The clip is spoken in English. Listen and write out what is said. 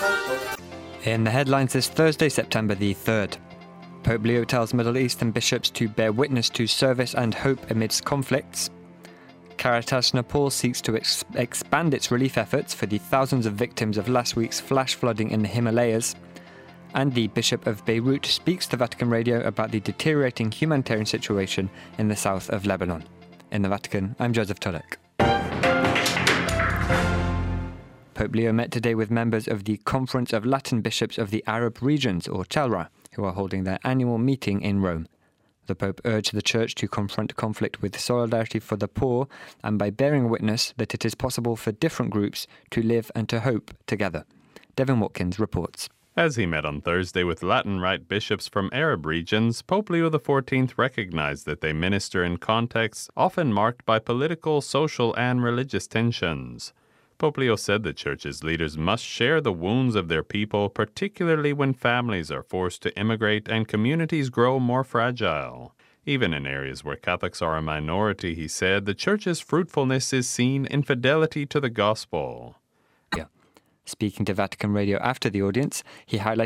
In the headlines this Thursday, September the 3rd. Pope Leo tells Middle Eastern bishops to bear witness to service and hope amidst conflicts. Caritas Nepal seeks to expand its relief efforts for the thousands of victims of last week's flash flooding in the Himalayas. And the Bishop of Beirut speaks to Vatican Radio about the deteriorating humanitarian situation in the south of Lebanon. In the Vatican, I'm Joseph Tulloch. Pope Leo met today with members of the Conference of Latin Bishops of the Arab Regions, or CELRA, who are holding their annual meeting in Rome. The Pope urged the Church to confront conflict with solidarity for the poor and by bearing witness that it is possible for different groups to live and to hope together. Devin Watkins reports. As he met on Thursday with Latin Rite bishops from Arab regions, Pope Leo XIV recognized that they minister in contexts often marked by political, social, and religious tensions. Pope Leo said the Church's leaders must share the wounds of their people, particularly when families are forced to immigrate and communities grow more fragile. Even in areas where Catholics are a minority, he said, the Church's fruitfulness is seen in fidelity to the gospel. Speaking to Vatican Radio after the audience, he highlighted